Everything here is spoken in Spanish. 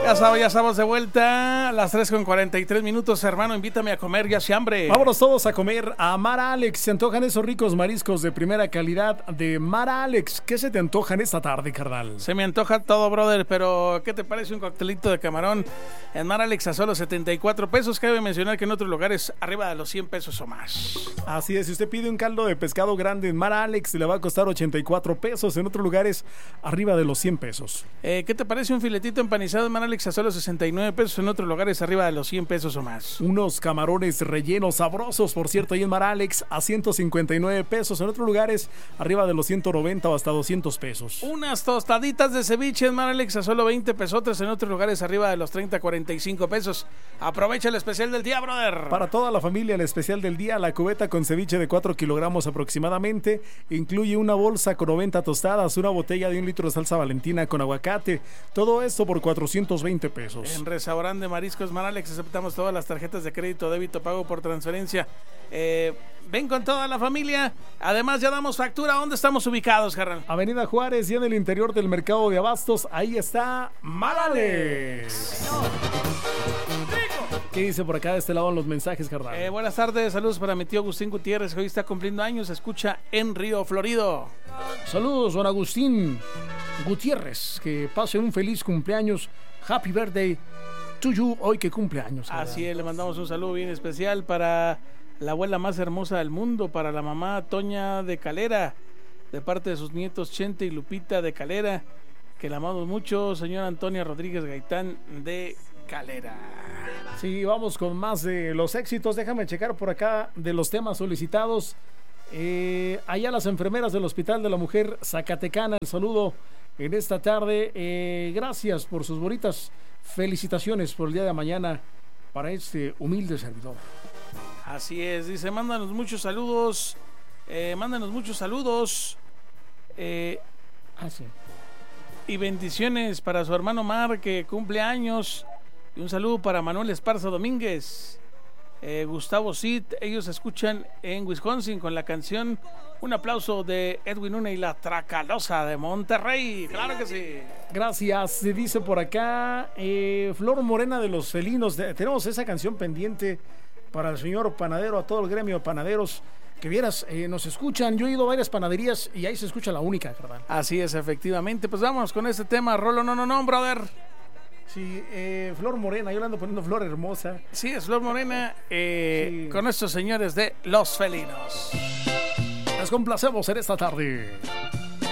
Ya estamos de vuelta a las 3:43, hermano. Invítame a comer, ya se hambre. Vámonos todos a comer a Mar Alex. Se antojan esos ricos mariscos de primera calidad de Mar Alex. ¿Qué se te antojan esta tarde, carnal? Se me antoja todo, brother, pero ¿qué te parece un coctelito de camarón en Mar Alex a solo 74 pesos? Cabe mencionar que en otros lugares arriba de los 100 pesos o más. Así es, si usted pide un caldo de pescado grande en Mar Alex, le va a costar 84 pesos. En otros lugares arriba de los 100 pesos. ¿Qué te parece un filetito empanizado en Mar Alex a solo 69 pesos? En otros lugares arriba de los 100 pesos o más. Unos camarones rellenos sabrosos, por cierto, ahí en Mar Alex a 159 pesos. En otros lugares arriba de los 190 o hasta 200 pesos. Unas tostaditas de ceviche en Mar Alex a solo 20 pesotes. En otros lugares arriba de los 30, 45 pesos. Aprovecha el especial del día, brother. Para toda la familia, el especial del día, la cubeta con ceviche de 4 kilogramos aproximadamente. Incluye una bolsa con 90 tostadas, una botella de 1 litro de salsa Valentina con aguacate. Todo esto por 420 pesos. En Restaurante de Mariscos Mar Alex aceptamos todas las tarjetas de crédito, débito, pago por transferencia. Ven con toda la familia. Además ya damos factura. ¿Dónde estamos ubicados, carnal? Avenida Juárez y en el interior del mercado de abastos. Ahí está Mar Alex. ¿Qué dice por acá de este lado en los mensajes, carnal? Buenas tardes, saludos para mi tío Agustín Gutiérrez, que hoy está cumpliendo años. Escucha en Río Florido. Saludos, don Agustín Gutiérrez. Que pase un feliz cumpleaños. Happy birthday to you, hoy que cumple años. Así es, le mandamos un saludo bien especial para la abuela más hermosa del mundo, para la mamá Toña de Calera, de parte de sus nietos Chente y Lupita de Calera, que la amamos mucho, señora Antonia Rodríguez Gaitán de Calera. Sí, vamos con más de los éxitos. Déjame checar por acá de los temas solicitados. Allá las enfermeras del Hospital de la Mujer Zacatecana, el saludo en esta tarde. Gracias por sus bonitas felicitaciones por el día de mañana para este humilde servidor. Así es, dice, mándanos muchos saludos. Sí. Y bendiciones para su hermano Mar, que cumple años. Y un saludo para Manuel Esparza Domínguez, Gustavo Cid. Ellos escuchan en Wisconsin con la canción Un aplauso de Edwin Una y la Tracalosa de Monterrey. Claro que sí. Gracias. Se dice por acá Flor Morena de los Felinos. Tenemos esa canción pendiente para el señor panadero, a todo el gremio de panaderos. Que vieras, nos escuchan. Yo he ido a varias panaderías y ahí se escucha la única, ¿verdad? Así es, efectivamente. Pues vámonos con este tema. Rolo, no, brother. Sí, Flor Morena, yo le ando poniendo Flor Hermosa. Sí, es Flor Morena, sí. Con estos señores de Los Felinos. Les complacemos en esta tarde.